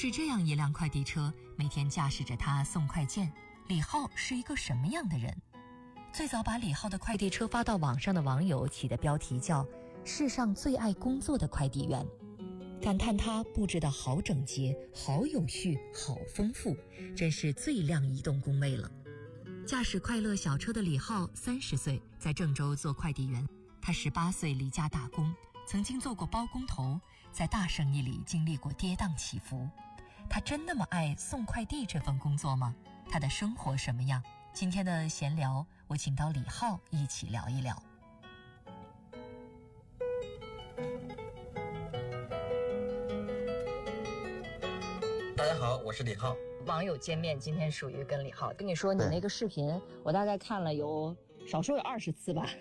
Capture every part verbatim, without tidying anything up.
止这样一辆快递车，每天驾驶着它送快件，李浩是一个什么样的人？最早把李浩的快递车发到网上的网友起的标题叫“世上最爱工作的快递员”，感叹他布置得好整洁、好有序、好丰富，真是最亮移动工位了。驾驶快乐小车的李浩三十岁，在郑州做快递员。他十八岁离家打工，曾经做过包工头，在大生意里经历过跌宕起伏。他真那么爱送快递这份工作吗？他的生活什么样？今天的闲聊，我请到李浩一起聊一聊。 大家好，我是李浩。 网友见面今天属于跟李浩跟你说，你那个视频我大概看了有少说有二十次吧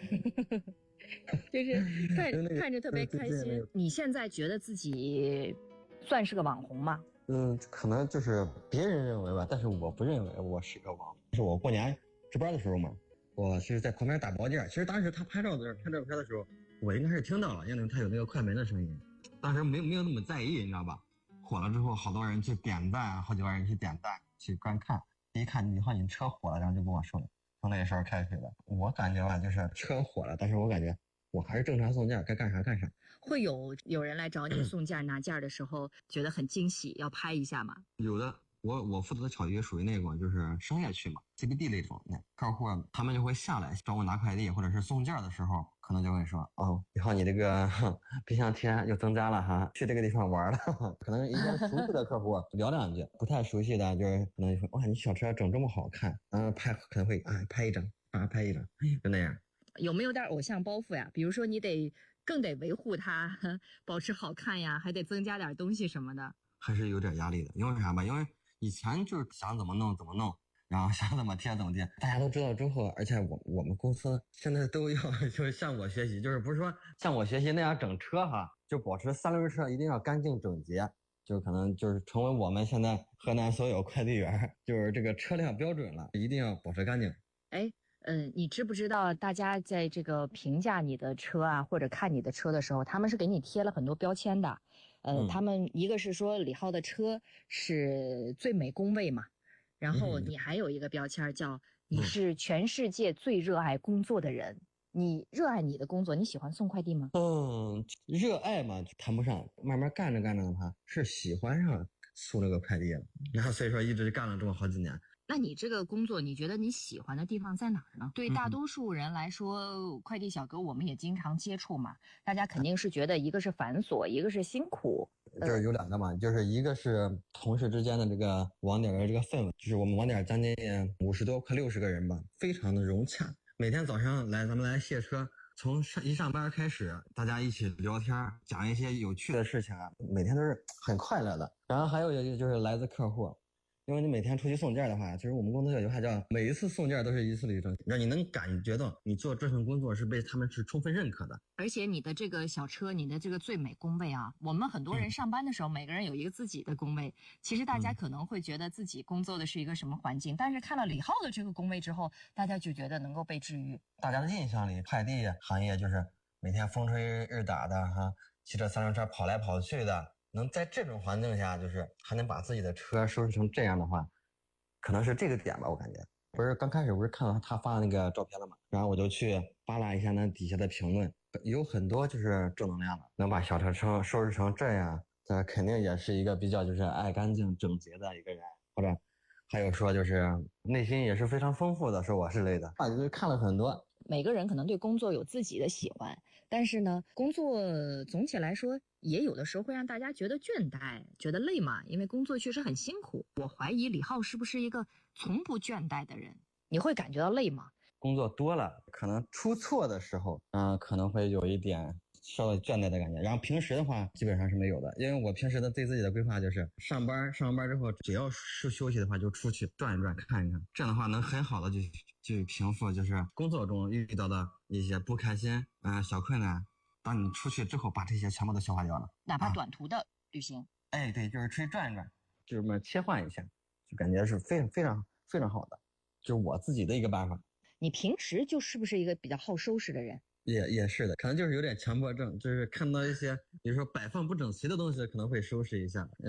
就是看看着特别开心。你现在觉得自己算是个网红吗？ 嗯，可能就是别人认为吧，但是我不认为我是个网红。是我过年值班的时候嘛，我是在旁边打包件，其实当时他拍照的时候拍照片的时候，我应该是听到了，因为他有那个快门的声音，当时没有没有那么在意，你知道吧？火了之后，好多人去点赞，好几万人去点赞去观看，一看以后你车火了，然后就跟我说了，从那个时候开始的。我感觉吧，就是车火了，但是我感觉我还是正常送件，该干啥干啥。 会有有人来找你送件拿件的时候觉得很惊喜，要拍一下吗？ 有的，我我负责的小区属于那种就是商业区嘛 C B D 那种，那客户他们就会下来找我拿快递或者是送件的时候，可能就会说，哦，以后你这个冰箱贴又增加了哈，去这个地方玩了。可能一些熟悉的客户聊两句，不太熟悉的就是可能就说，哇，你小车整这么好看，然后拍可能会啊拍一张啊拍一张，就那样。 有没有点偶像包袱呀？比如说你得更得维护它，保持好看呀，还得增加点东西什么的。 还是有点压力的，因为啥吧？因为以前就是想怎么弄怎么弄，然后想怎么贴怎么贴。大家都知道之后，而且我我们公司现在都要就是向我学习，就是不是说向我学习那样整车哈，就保持三轮车一定要干净整洁，就可能就是成为我们现在河南所有快递员就是这个车辆标准了，一定要保持干净。 哎。嗯，你知不知道大家在这个评价你的车啊，或者看你的车的时候，他们是给你贴了很多标签的。呃，嗯、他们一个是说李浩的车是最美工位嘛，然后你还有一个标签叫你是全世界最热爱工作的人。嗯、你热爱你的工作，你喜欢送快递吗？ 嗯，热爱嘛谈不上，慢慢干着干着的话是喜欢上送这个快递了，然后所以说一直干了这么好几年。 那你这个工作，你觉得你喜欢的地方在哪儿呢？对大多数人来说，嗯、快递小哥我们也经常接触嘛，大家肯定是觉得一个是繁琐，一个是辛苦。 就是有两个嘛，就是一个是同事之间的这个网点的这个氛围，就是我们网点将近五十多快六十个人吧，非常的融洽。每天早上来咱们来卸车，从上一上班开始，大家一起聊天，讲一些有趣的事情啊，每天都是很快乐的。然后还有一个就是来自客户。因为你每天出去送件的话，其实我们公司有句话叫每一次送件都是一次旅程，让你能感觉到你做这份工作是被他们是充分认可的。 而且你的这个小车，你的这个最美工位啊，我们很多人上班的时候，嗯、每个人有一个自己的工位，其实大家可能会觉得自己工作的是一个什么环境，嗯、但是看了李浩的这个工位之后，大家就觉得能够被治愈。 大家的印象里，快递行业就是每天风吹日打的哈，骑着三轮车跑来跑去的，能在这种环境下，就是还能把自己的车收拾成这样的话。可能是这个点吧，我感觉不是刚开始不是看到他发的那个照片了嘛，然后我就去扒拉一下那底下的评论，有很多就是正能量的，能把小车车收拾成这样，这肯定也是一个比较就是爱干净整洁的一个人，或者还有说就是内心也是非常丰富的，说我是类的，啊，就是看了很多。 每个人可能对工作有自己的喜欢，但是呢，工作总体来说也有的时候会让大家觉得倦怠，觉得累嘛，因为工作确实很辛苦。我怀疑李浩是不是一个从不倦怠的人？你会感觉到累吗？ 工作多了，可能出错的时候，嗯、呃，可能会有一点稍微倦怠的感觉。然后平时的话，基本上是没有的，因为我平时的对自己的规划就是上班，上完班之后，只要是休息的话，就出去转一转，看一看，这样的话能很好的就去平复就是工作中遇到的一些不开心啊、呃、小困难。当你出去之后，把这些全部都消化掉了， 哪怕短途的旅行， 啊、哎，对，就是出去转一转，就是么切换一下，就感觉是非常非常非常好的，就是我自己的一个办法。 你平时就是不是一个比较好收拾的人？ 也也是的，可能就是有点强迫症，就是看到一些比如说摆放不整齐的东西，可能会收拾一下。